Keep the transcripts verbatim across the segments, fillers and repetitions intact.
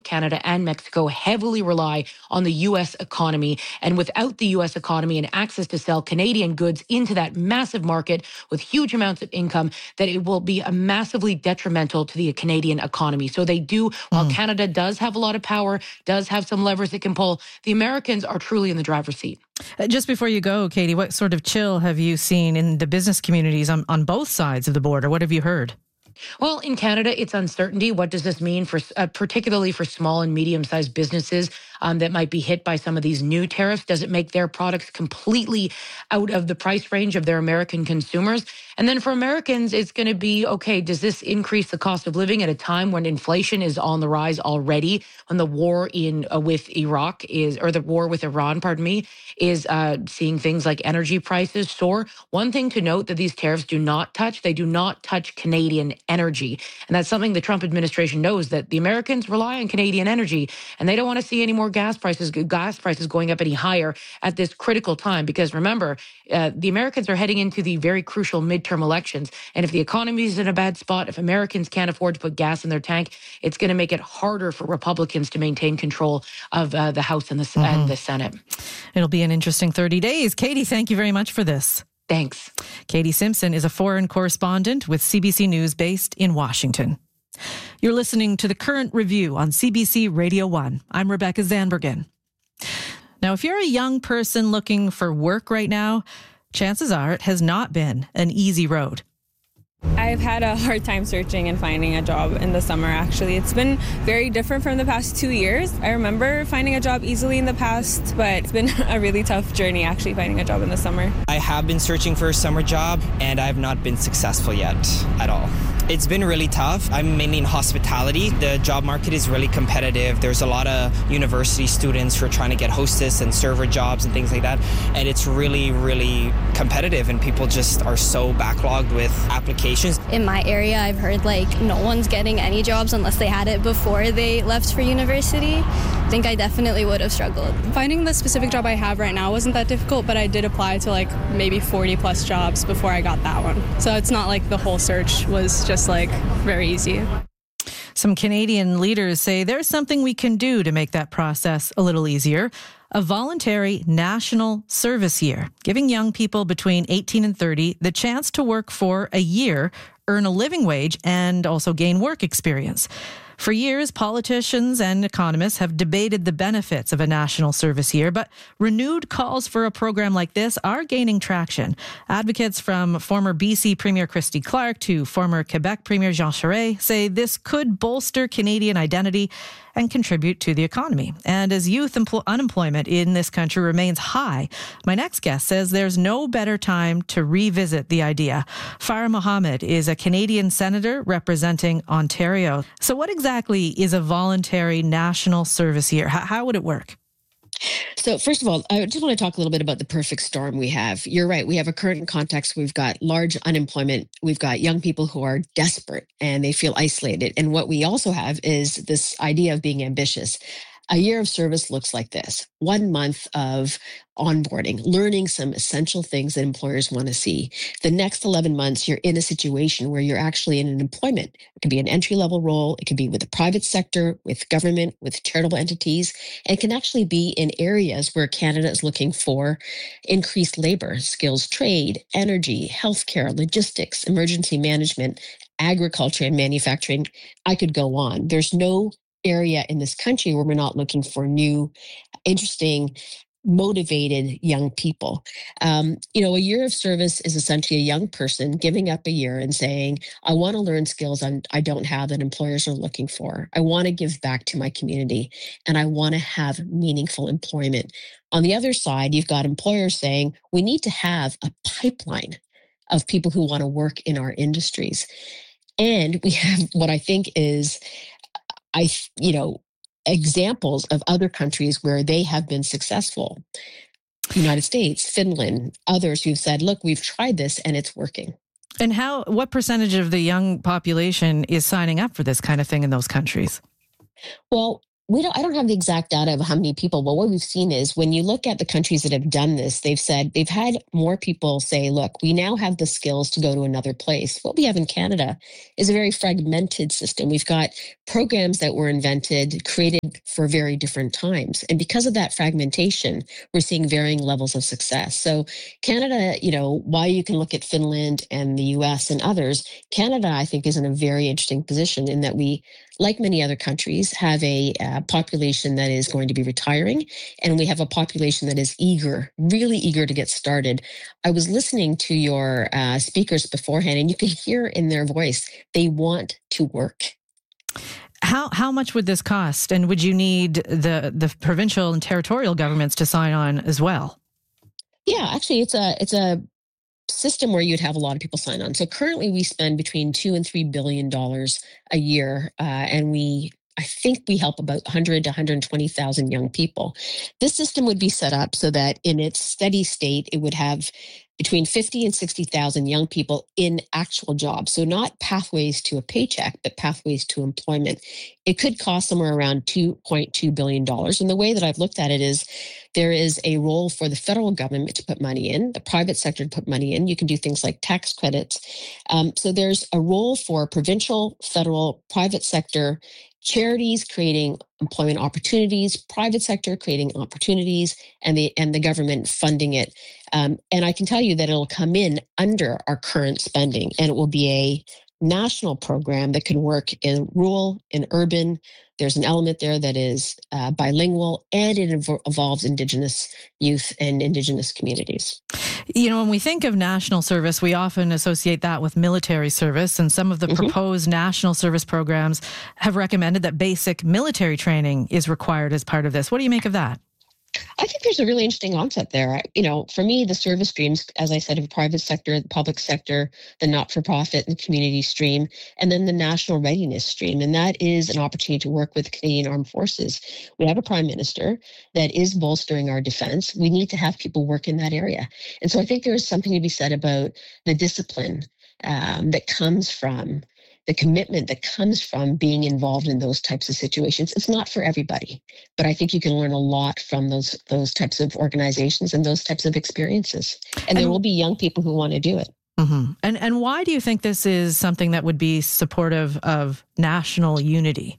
Canada and Mexico heavily rely on the U S economy. And without the U S economy and access to sell Canadian goods into that massive market with huge amounts of income, that it will be a massively detrimental to the Canadian economy. So they do, while Mm. Canada does have a lot of power, does have some levers it can pull, the Americans are truly in the driver's seat. Uh, Just before you go, Katie, what sort of chill have you seen in the business communities on, on both sides of the border? What have you heard? Well, in Canada, it's uncertainty. What does this mean for, uh, particularly for small and medium-sized businesses um, that might be hit by some of these new tariffs? Does it make their products completely out of the price range of their American consumers? And then for Americans, it's going to be, okay, does this increase the cost of living at a time when inflation is on the rise already, when the war in uh, with Iraq is, or the war with Iran, pardon me, is uh, seeing things like energy prices soar? One thing to note that these tariffs do not touch, they do not touch Canadian energy. And that's something the Trump administration knows, that the Americans rely on Canadian energy, and they don't want to see any more gas prices, gas prices going up any higher at this critical time. Because remember, uh, the Americans are heading into the very crucial midterm elections. And if the economy is in a bad spot, if Americans can't afford to put gas in their tank, it's going to make it harder for Republicans to maintain control of uh, the House and the, mm-hmm. and the Senate. It'll be an interesting thirty days. Katie, thank you very much for this. Thanks. Katie Simpson is a foreign correspondent with C B C News based in Washington. You're listening to The Current Review on C B C Radio one. I'm Rebecca Zandbergen. Now, if you're a young person looking for work right now, chances are it has not been an easy road. I've had a hard time searching and finding a job in the summer, actually. It's been very different from the past two years. I remember finding a job easily in the past, but it's been a really tough journey, actually, finding a job in the summer. I have been searching for a summer job, and I have not been successful yet at all. It's been really tough. I'm mainly in hospitality. The job market is really competitive. There's a lot of university students who are trying to get hostess and server jobs and things like that. And it's really, really competitive, and people just are so backlogged with applications. In my area, I've heard like no one's getting any jobs unless they had it before they left for university. I think I definitely would have struggled. Finding the specific job I have right now wasn't that difficult, but I did apply to like maybe forty plus jobs before I got that one. So it's not like the whole search was just like very easy. Some Canadian leaders say there's something we can do to make that process a little easier. A voluntary national service year, giving young people between eighteen and thirty the chance to work for a year, earn a living wage, and also gain work experience. For years, politicians and economists have debated the benefits of a national service year, but renewed calls for a program like this are gaining traction. Advocates from former B C Premier Christy Clark to former Quebec Premier Jean Charest say this could bolster Canadian identity and contribute to the economy. And as youth empl- unemployment in this country remains high, my next guest says there's no better time to revisit the idea. Farah Mohammed is a Canadian senator representing Ontario. So what exactly is a voluntary national service year? How, how would it work? So first of all, I just want to talk a little bit about the perfect storm we have. You're right. We have a current context. We've got large unemployment. We've got young people who are desperate and they feel isolated. And what we also have is this idea of being ambitious. A year of service looks like this: one month of onboarding, learning some essential things that employers want to see. The next eleven months, you're in a situation where you're actually in an employment. It could be an entry-level role. It could be with the private sector, with government, with charitable entities. And it can actually be in areas where Canada is looking for increased labor, skills trade, energy, healthcare, logistics, emergency management, agriculture, and manufacturing. I could go on. There's no area in this country where we're not looking for new, interesting, motivated young people. Um, you know, a year of service is essentially a young person giving up a year and saying, I want to learn skills I'm, I don't have that employers are looking for. I want to give back to my community, and I want to have meaningful employment. On the other side, you've got employers saying, we need to have a pipeline of people who want to work in our industries. And we have what I think is I, you know, examples of other countries where they have been successful. United States, Finland, others who've said, look, we've tried this and it's working. And how, what percentage of the young population is signing up for this kind of thing in those countries? Well, we don't, I don't have the exact data of how many people, but what we've seen is when you look at the countries that have done this, they've said they've had more people say, look, we now have the skills to go to another place. What we have in Canada is a very fragmented system. We've got programs that were invented, created for very different times. And because of that fragmentation, we're seeing varying levels of success. So Canada, you know, while you can look at Finland and the U S and others, Canada, I think, is in a very interesting position in that we, like many other countries, have a uh, population that is going to be retiring, and we have a population that is eager, really eager to get started. I was listening to your uh, speakers beforehand, and you could hear in their voice, they want to work. How how much would this cost, and would you need the the provincial and territorial governments to sign on as well? Yeah, actually, it's a it's a system where you'd have a lot of people sign on. So currently, we spend between two and three billion dollars a year, uh, and we I think we help about one hundred to one hundred twenty thousand young people. This system would be set up so that in its steady state, it would have between fifty and sixty thousand young people in actual jobs. So not pathways to a paycheck, but pathways to employment. It could cost somewhere around two point two billion dollars. And the way that I've looked at it is there is a role for the federal government to put money in, the private sector to put money in. You can do things like tax credits. Um, so there's a role for provincial, federal, private sector, charities creating employment opportunities, private sector creating opportunities, and the and the government funding it. Um, and I can tell you that it'll come in under our current spending, and it will be a national program that can work in rural, in urban. There's an element there that is uh, bilingual, and it inv- involves Indigenous youth and Indigenous communities. You know, when we think of national service, we often associate that with military service, and some of the mm-hmm. proposed national service programs have recommended that basic military training is required as part of this. What do you make of that? I think there's a really interesting concept there. You know, for me, the service streams, as I said, of the private sector, the public sector, the not-for-profit and community stream, and then the national readiness stream. And that is an opportunity to work with Canadian Armed Forces. We have a prime minister that is bolstering our defense. We need to have people work in that area. And so I think there is something to be said about the discipline um, that comes from the commitment that comes from being involved in those types of situations. It's not for everybody, but I think you can learn a lot from those those types of organizations and those types of experiences. And, and there will be young people who want to do it. Mm-hmm. And and why do you think this is something that would be supportive of national unity?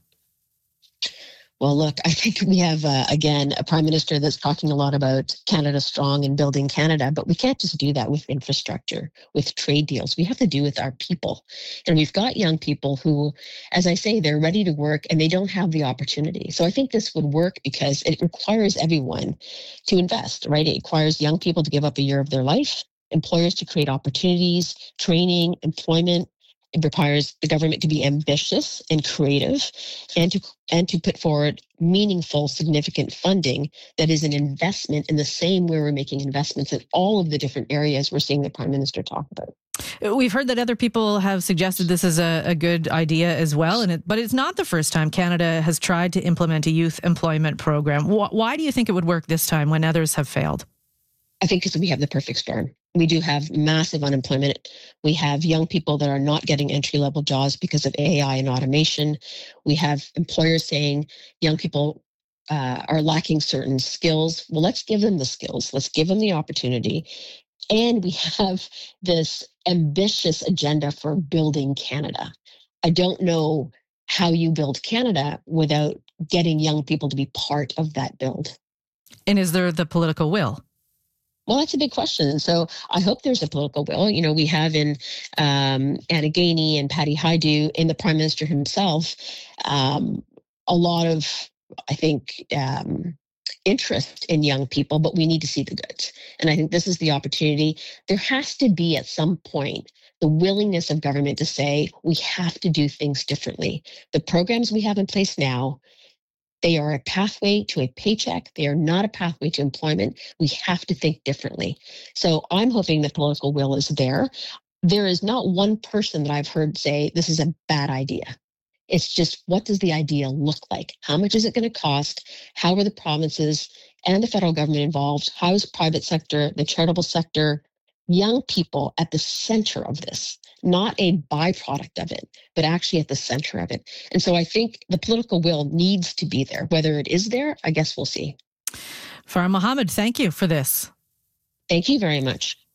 Well, look, I think we have, uh, again, a prime minister that's talking a lot about Canada Strong and building Canada, but we can't just do that with infrastructure, with trade deals. We have to do with our people. And we've got young people who, as I say, they're ready to work and they don't have the opportunity. So I think this would work because it requires everyone to invest, right? It requires young people to give up a year of their life, employers to create opportunities, training, employment. It requires the government to be ambitious and creative and to and to put forward meaningful, significant funding that is an investment in the same way we're making investments in all of the different areas we're seeing the Prime Minister talk about. We've heard that other people have suggested this is a, a good idea as well, and it, but it's not the first time Canada has tried to implement a youth employment program. Why do you think it would work this time when others have failed? I think because we have the perfect storm. We do have massive unemployment. We have young people that are not getting entry-level jobs because of A I and automation. We have employers saying young people uh, are lacking certain skills. Well, let's give them the skills. Let's give them the opportunity. And we have this ambitious agenda for building Canada. I don't know how you build Canada without getting young people to be part of that build. And is there the political will? Well, that's a big question. So I hope there's a political will. You know, we have in um, Anna Gainey and Patty Hajdu, in the Prime Minister himself, um, a lot of, I think, um, interest in young people, but we need to see the goods. And I think this is the opportunity. There has to be at some point the willingness of government to say, we have to do things differently. The programs we have in place now, they are a pathway to a paycheck. They are not a pathway to employment. We have to think differently. So I'm hoping the political will is there. There is not one person that I've heard say this is a bad idea. It's just, what does the idea look like? How much is it going to cost? How are the provinces and the federal government involved? How is private sector, the charitable sector, young people at the center of this? Not a byproduct of it, but actually at the center of it. And so I think the political will needs to be there. Whether it is there, I guess we'll see. Farah Mohammed, thank you for this. Thank you very much.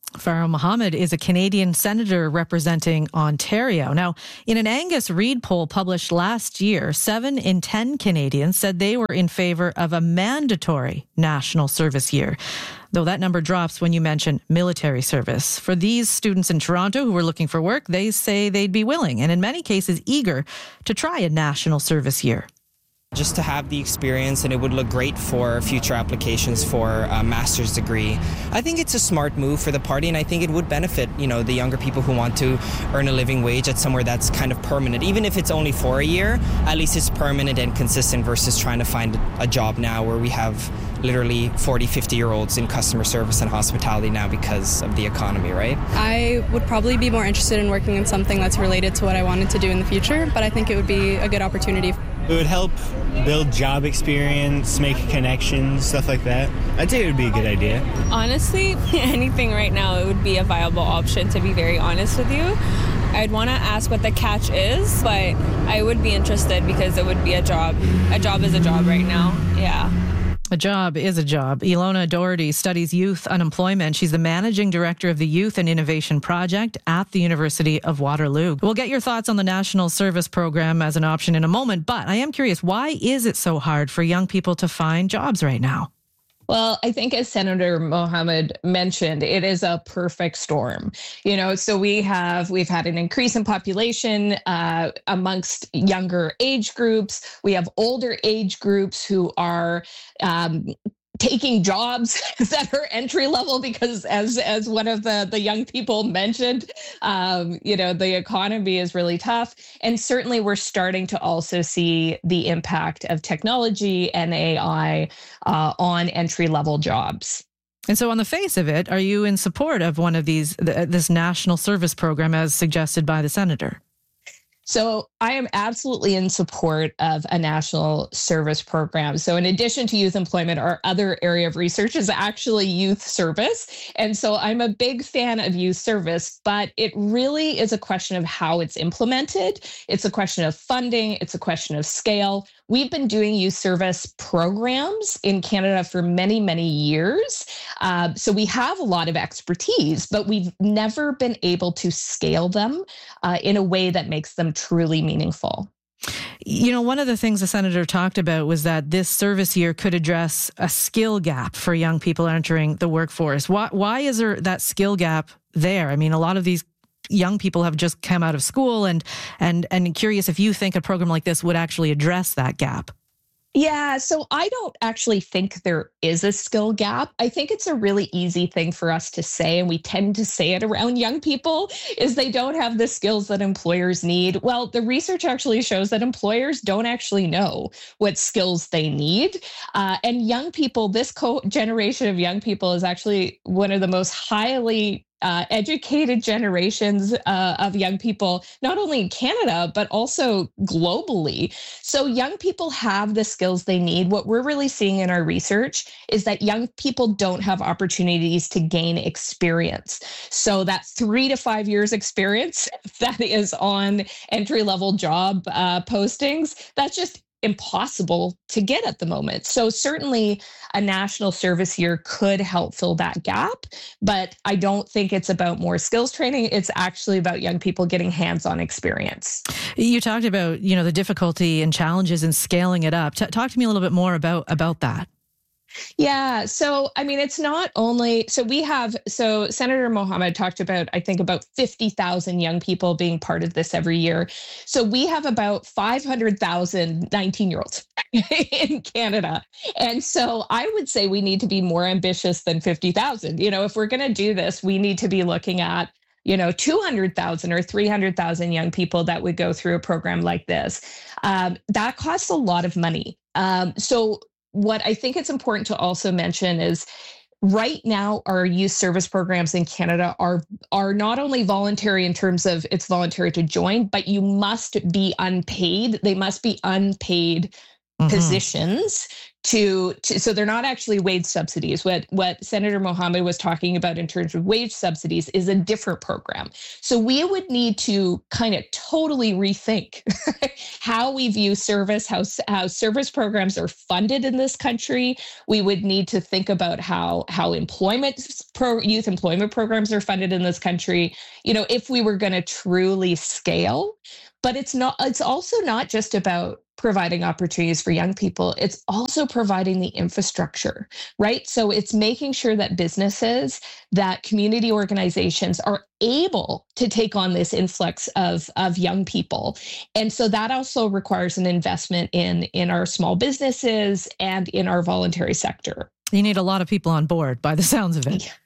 Farah Mohammed is a Canadian senator representing Ontario. Now, in an Angus Reid poll published last year, seven in ten Canadians said they were in favor of a mandatory national service year, though that number drops when you mention military service. For these students in Toronto who were looking for work, they say they'd be willing and in many cases eager to try a national service year. Just to have the experience, and it would look great for future applications for a master's degree. I think it's a smart move for the party, and I think it would benefit, you know, the younger people who want to earn a living wage at somewhere that's kind of permanent. Even if it's only for a year, at least it's permanent and consistent versus trying to find a job now where we have literally forty, fifty-year-olds in customer service and hospitality now because of the economy, right? I would probably be more interested in working in something that's related to what I wanted to do in the future, but I think it would be a good opportunity. It would help build job experience, make connections, stuff like that. I'd say it would be a good idea. Honestly, anything right now, it would be a viable option, to be very honest with you. I'd want to ask what the catch is, but I would be interested because it would be a job. A job is a job right now, yeah. A job is a job. Ilona Doherty studies youth unemployment. She's the managing director of the Youth and Innovation Project at the University of Waterloo. We'll get your thoughts on the National Service Program as an option in a moment, but I am curious, why is it so hard for young people to find jobs right now? Well, I think as Senator Mohammed mentioned, it is a perfect storm. You know, so we have, we've had an increase in population uh, amongst younger age groups. We have older age groups who are um, taking jobs that are entry level because as as one of the the young people mentioned, um, you know, the economy is really tough. And certainly we're starting to also see the impact of technology and A I uh, on entry level jobs. And so on the face of it, are you in support of one of these, th- this national service program as suggested by the senator? So I am absolutely in support of a national service program. So in addition to youth employment, our other area of research is actually youth service. And so I'm a big fan of youth service, but it really is a question of how it's implemented. It's a question of funding. It's a question of scale. We've been doing youth service programs in Canada for many, many years. Uh, so we have a lot of expertise, but we've never been able to scale them uh, in a way that makes them truly meaningful. You know, one of the things the senator talked about was that this service year could address a skill gap for young people entering the workforce. Why, why is there that skill gap there? I mean, a lot of these young people have just come out of school, and and and curious if you think a program like this would actually address that gap. Yeah, so I don't actually think there is a skill gap. I think it's a really easy thing for us to say, and we tend to say it around young people, is they don't have the skills that employers need. Well, the research actually shows that employers don't actually know what skills they need. Uh, and young people, this co- generation of young people is actually one of the most highly Uh, educated generations uh, of young people, not only in Canada, but also globally. So young people have the skills they need. What we're really seeing in our research is that young people don't have opportunities to gain experience. So that three to five years experience that is on entry-level job uh, postings, that's just impossible to get at the moment. So certainly a national service year could help fill that gap, but I don't think it's about more skills training. It's actually about young people getting hands-on experience. You talked about, you know, the difficulty and challenges in scaling it up. T- talk to me a little bit more about, about that. Yeah. So, I mean, it's not only, so we have, so Senator Mohammed talked about, I think about fifty thousand young people being part of this every year. So we have about five hundred thousand nineteen year olds in Canada. And so I would say we need to be more ambitious than fifty thousand. You know, if we're going to do this, we need to be looking at, you know, two hundred thousand or three hundred thousand young people that would go through a program like this. Um, that costs a lot of money. Um, so what I think it's important to also mention is right now our youth service programs in Canada are are not only voluntary in terms of it's voluntary to join, but you must be unpaid. They must be unpaid mm-hmm. positions to, to, so they're not actually wage subsidies. What, what Senator Mohammed was talking about in terms of wage subsidies is a different program. So we would need to kind of totally rethink how we view service, how, how service programs are funded in this country. We would need to think about how, how employment, pro, youth employment programs are funded in this country, you know, if we were going to truly scale. But it's not, it's also not just about providing opportunities for young people. It's also providing the infrastructure, right? So it's making sure that businesses, that community organizations are able to take on this influx of, of young people. And so that also requires an investment in, in our small businesses and in our voluntary sector. You need a lot of people on board by the sounds of it. Yeah.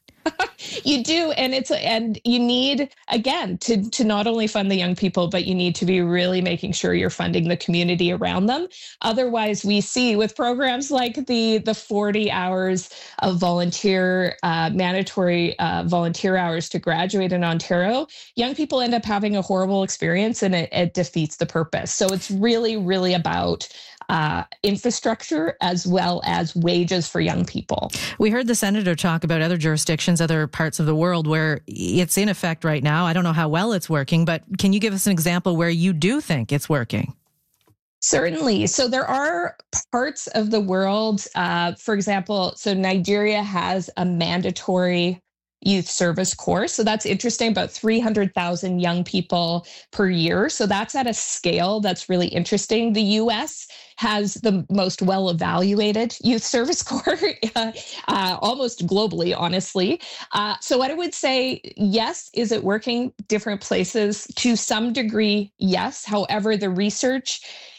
You do, and it's and you need, again, to to not only fund the young people, but you need to be really making sure you're funding the community around them. Otherwise, we see with programs like the the forty hours of volunteer, uh, mandatory uh, volunteer hours to graduate in Ontario, young people end up having a horrible experience, and it, it defeats the purpose. So it's really, really about Uh, infrastructure as well as wages for young people. We heard the senator talk about other jurisdictions, other parts of the world where it's in effect right now. I don't know how well it's working, but can you give us an example where you do think it's working? Certainly. So there are parts of the world, uh, for example, so Nigeria has a mandatory youth service course. So that's interesting, about three hundred thousand young people per year. So that's at a scale that's really interesting. The U S has the most well-evaluated youth service corps, uh, uh, almost globally, honestly. Uh, so what I would say, yes, is it working different places? To some degree, yes. However, the research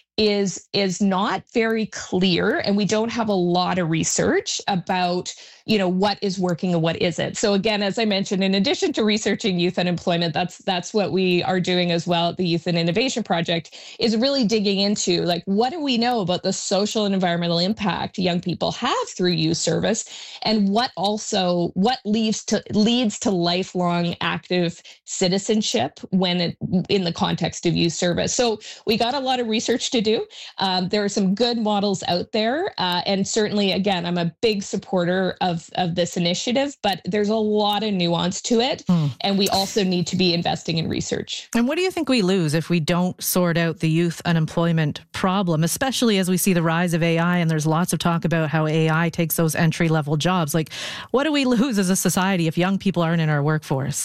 is is not very clear, and we don't have a lot of research about, you know, what is working and what isn't. So again, as I mentioned, in addition to researching youth unemployment, that's that's what we are doing as well at the Youth and Innovation Project, is really digging into, like, what do we know about the social and environmental impact young people have through youth service, and what also what leads to leads to lifelong active citizenship when it, in the context of youth service. So we got a lot of research to do. Um, there are some good models out there, uh, and certainly, again, I'm a big supporter of Of, of this initiative, but there's a lot of nuance to it. Mm. And we also need to be investing in research. And what do you think we lose if we don't sort out the youth unemployment problem, especially as we see the rise of A I, and there's lots of talk about how A I takes those entry-level jobs? Like, what do we lose as a society if young people aren't in our workforce?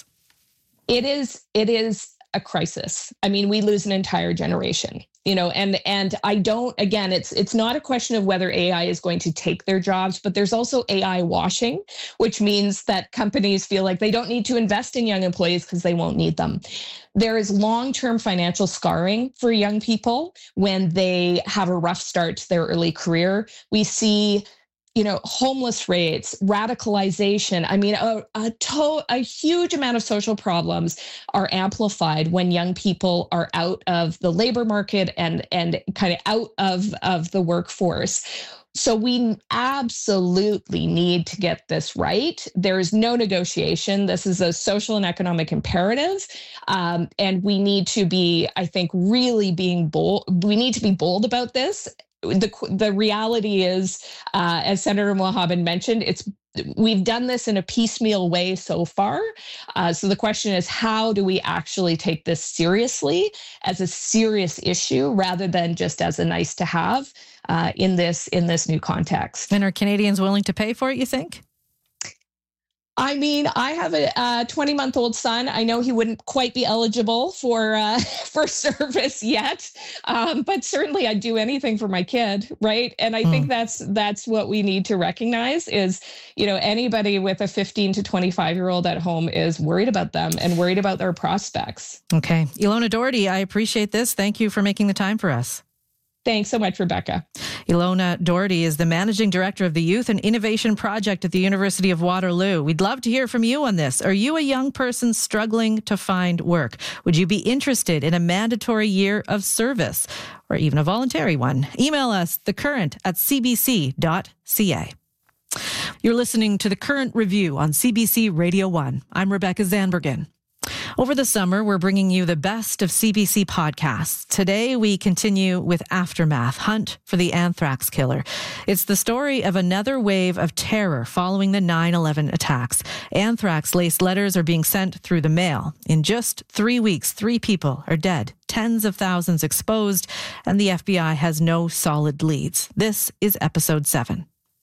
It is, it is a crisis. I mean, we lose an entire generation. You know, and and I don't, again, it's it's not a question of whether A I is going to take their jobs, but there's also A I washing, which means that companies feel like they don't need to invest in young employees because they won't need them. There is long-term financial scarring for young people when they have a rough start to their early career. We see, you know, homeless rates, radicalization. I mean, a, a, to, a huge amount of social problems are amplified when young people are out of the labor market and, and kind of out of, of the workforce. So we absolutely need to get this right. There is no negotiation. This is a social and economic imperative. Um, and we need to be, I think, really being bold. We need to be bold about this. The the reality is, uh, as Senator Mohammed mentioned, it's we've done this in a piecemeal way so far. Uh, so the question is, how do we actually take this seriously as a serious issue rather than just as a nice to have uh, in this in this new context? And are Canadians willing to pay for it, you think? I mean, I have a twenty-month-old son. I know he wouldn't quite be eligible for uh, for service yet, um, but certainly I'd do anything for my kid, right? And I mm. think that's that's what we need to recognize is, you know, anybody with a fifteen to twenty-five-year-old at home is worried about them and worried about their prospects. Okay. Ilona Doherty, I appreciate this. Thank you for making the time for us. Thanks so much, Rebecca. Ilona Doherty is the Managing Director of the Youth and Innovation Project at the University of Waterloo. We'd love to hear from you on this. Are you a young person struggling to find work? Would you be interested in a mandatory year of service or even a voluntary one? Email us, thecurrent at c b c dot c a. You're listening to The Current Review on C B C Radio one. I'm Rebecca Zandbergen. Over the summer, we're bringing you the best of C B C podcasts. Today, we continue with Aftermath, Hunt for the Anthrax Killer. It's the story of another wave of terror following the nine eleven attacks. Anthrax-laced letters are being sent through the mail. In just three weeks, three people are dead, tens of thousands exposed, and the F B I has no solid leads. This is episode seven.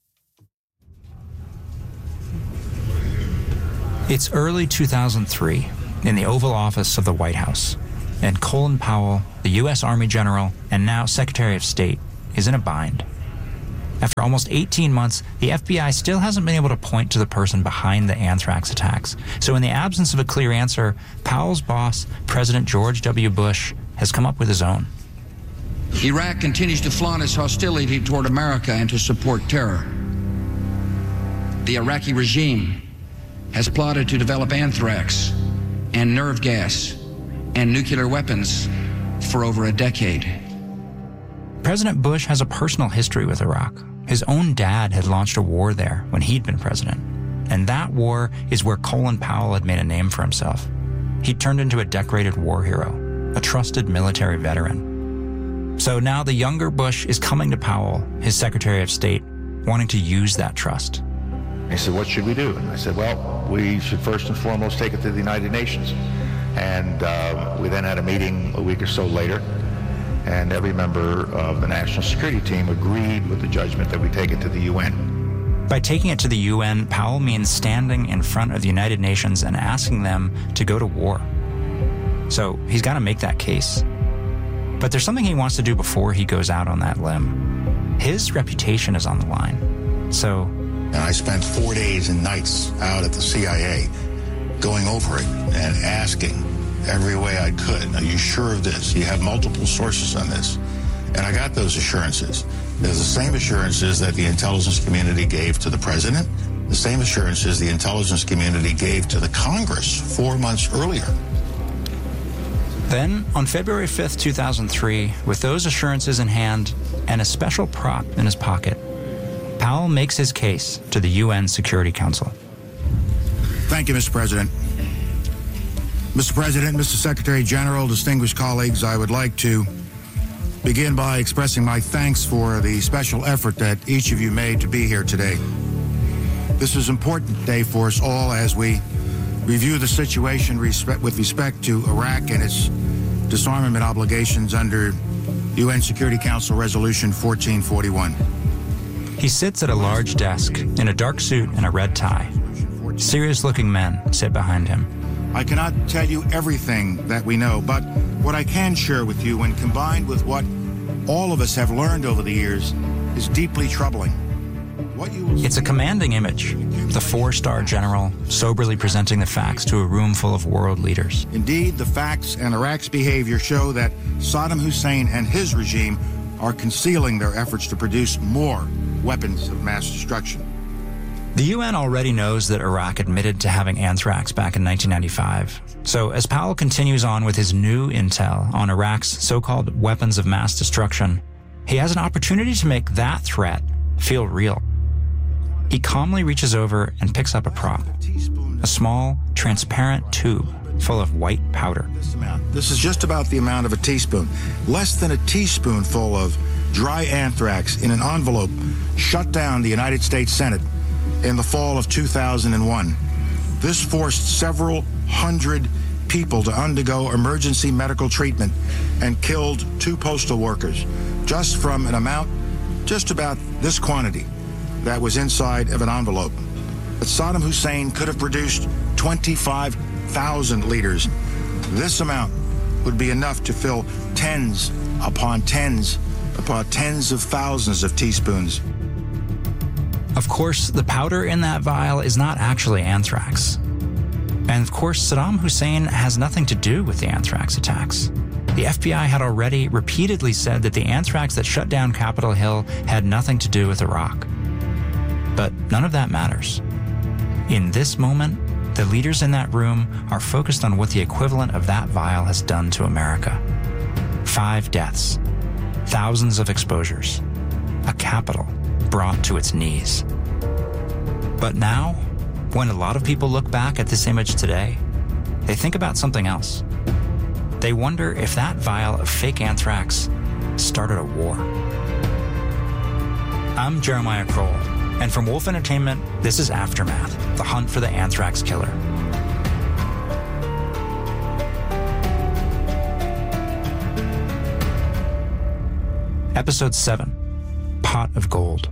It's early two thousand three in the Oval Office of the White House, and Colin Powell, the U S Army general and now Secretary of State, is in a bind. After almost eighteen months, the F B I still hasn't been able to point to the person behind the anthrax attacks. So in the absence of a clear answer, Powell's boss, President George W. Bush, has come up with his own. Iraq continues to flaunt its hostility toward America and to support terror. The Iraqi regime has plotted to develop anthrax and nerve gas and nuclear weapons for over a decade. President Bush has a personal history with Iraq. His own dad had launched a war there when he'd been president. And that war is where Colin Powell had made a name for himself. He turned into a decorated war hero, a trusted military veteran. So now the younger Bush is coming to Powell, his Secretary of State, wanting to use that trust. He said, what should we do? And I said, well, we should first and foremost take it to the United Nations. And uh, we then had a meeting a week or so later, and every member of the national security team agreed with the judgment that we take it to the U N. By taking it to the U N, Powell means standing in front of the United Nations and asking them to go to war. So he's got to make that case. But there's something he wants to do before he goes out on that limb. His reputation is on the line. So... And I spent four days and nights out at the C I A going over it and asking every way I could, are you sure of this? You have multiple sources on this. And I got those assurances. They're the same assurances that the intelligence community gave to the president, the same assurances the intelligence community gave to the Congress four months earlier. Then, on February fifth, two thousand three, with those assurances in hand and a special prop in his pocket, Powell makes his case to the U N Security Council. Thank you, Mister President. Mister President, Mister Secretary General, distinguished colleagues, I would like to begin by expressing my thanks for the special effort that each of you made to be here today. This is an important day for us all as we review the situation respect, with respect to Iraq and its disarmament obligations under U N Security Council Resolution fourteen forty-one. He sits at a large desk in a dark suit and a red tie. Serious-looking men sit behind him. I cannot tell you everything that we know, but what I can share with you, when combined with what all of us have learned over the years, is deeply troubling. What you will it's a commanding image. The four-star general soberly presenting the facts to a room full of world leaders. Indeed, the facts and Iraq's behavior show that Saddam Hussein and his regime are concealing their efforts to produce more weapons of mass destruction. The U N already knows that Iraq admitted to having anthrax back in nineteen ninety-five. So as Powell continues on with his new intel on Iraq's so-called weapons of mass destruction, he has an opportunity to make that threat feel real. He calmly reaches over and picks up a prop, a small, transparent tube full of white powder. This amount. This is just about the amount of a teaspoon. Less than a teaspoonful of dry anthrax in an envelope shut down the United States Senate in the fall of two thousand one. This forced several hundred people to undergo emergency medical treatment and killed two postal workers just from an amount just about this quantity that was inside of an envelope. But Saddam Hussein could have produced twenty-five thousand liters. This amount would be enough to fill tens upon tens upon tens of thousands of teaspoons. Of course, the powder in that vial is not actually anthrax. And of course, Saddam Hussein has nothing to do with the anthrax attacks. The F B I had already repeatedly said that the anthrax that shut down Capitol Hill had nothing to do with Iraq. But none of that matters. In this moment, the leaders in that room are focused on what the equivalent of that vial has done to America. Five deaths, thousands of exposures, a capital brought to its knees. But now, when a lot of people look back at this image today, they think about something else. They wonder if that vial of fake anthrax started a war. I'm Jeremiah Kroll, and from Wolf Entertainment, this is Aftermath, the hunt for the anthrax killer. Episode seven, Pot of Gold.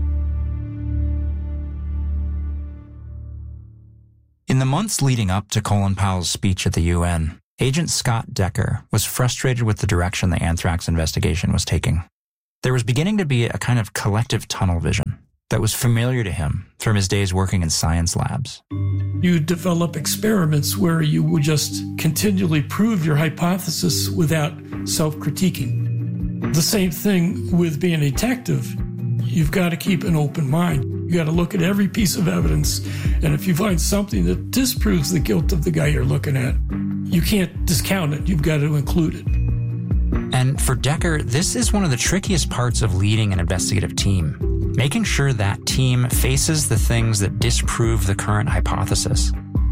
In the months leading up to Colin Powell's speech at the U N, Agent Scott Decker was frustrated with the direction the anthrax investigation was taking. There was beginning to be a kind of collective tunnel vision that was familiar to him from his days working in science labs. You develop experiments where you would just continually prove your hypothesis without self-critiquing. The same thing with being a detective. You've got to keep an open mind. You got to look at every piece of evidence, and if you find something that disproves the guilt of the guy you're looking at, you can't discount it. You've got to include it. And for Decker, this is one of the trickiest parts of leading an investigative team, making sure that team faces the things that disprove the current hypothesis.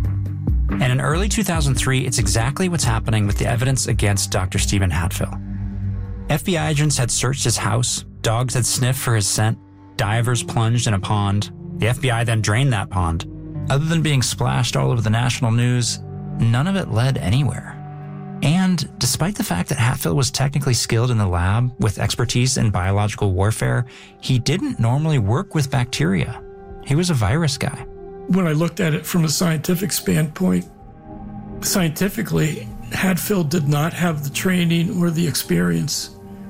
And in early two thousand three, it's exactly what's happening with the evidence against Doctor Stephen Hatfill. F B I agents had searched his house, dogs had sniffed for his scent, divers plunged in a pond. The F B I then drained that pond. Other than being splashed all over the national news, none of it led anywhere. And despite the fact that Hatfill was technically skilled in the lab with expertise in biological warfare, he didn't normally work with bacteria. He was a virus guy. When I looked at it from a scientific standpoint, scientifically, Hatfill did not have the training or the experience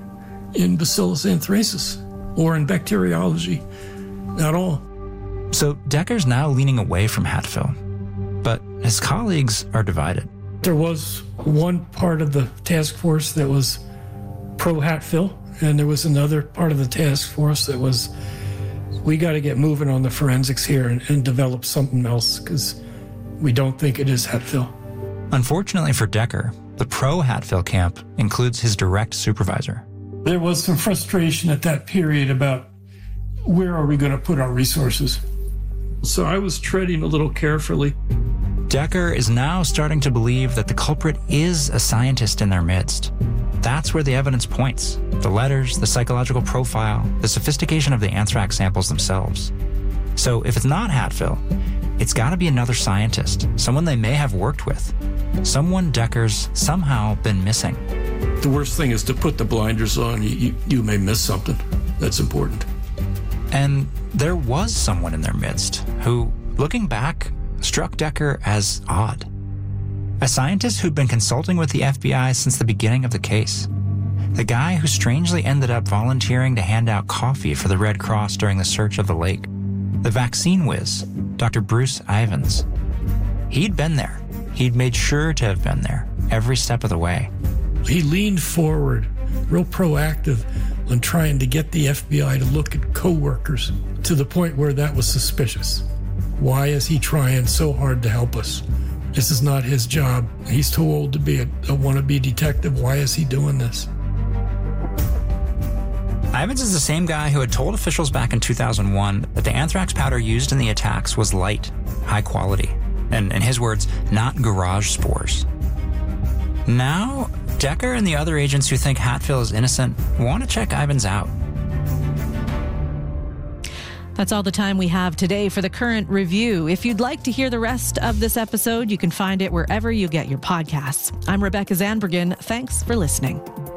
in Bacillus anthracis or in bacteriology at all. So Decker's now leaning away from Hatfill, but his colleagues are divided. There was one part of the task force that was pro-Hatfill, and there was another part of the task force that was, we got to get moving on the forensics here and, and develop something else because we don't think it is Hatfill. Unfortunately for Decker, the pro-Hatfill camp includes his direct supervisor. There was some frustration at that period about where are we going to put our resources. So I was treading a little carefully. Decker is now starting to believe that the culprit is a scientist in their midst. That's where the evidence points. The letters, the psychological profile, the sophistication of the anthrax samples themselves. So if it's not Hatfill, it's got to be another scientist, someone they may have worked with, someone Decker's somehow been missing. The worst thing is to put the blinders on. You, you, you may miss something that's important. And there was someone in their midst who, looking back, struck Decker as odd. A scientist who'd been consulting with the F B I since the beginning of the case. The guy who strangely ended up volunteering to hand out coffee for the Red Cross during the search of the lake. The vaccine whiz, Doctor Bruce Ivins. He'd been there. He'd made sure to have been there every step of the way. He leaned forward, real proactive on trying to get the F B I to look at coworkers to the point where that was suspicious. Why is he trying so hard to help us? This is not his job. He's too old to be a, a wannabe detective. Why is he doing this? Ivins is the same guy who had told officials back in two thousand one that the anthrax powder used in the attacks was light, high quality, and in his words, not garage spores. Now, Decker and the other agents who think Hatfill is innocent want to check Ivins out. That's all the time we have today for the Current Review. If you'd like to hear the rest of this episode, you can find it wherever you get your podcasts. I'm Rebecca Zandbergen. Thanks for listening.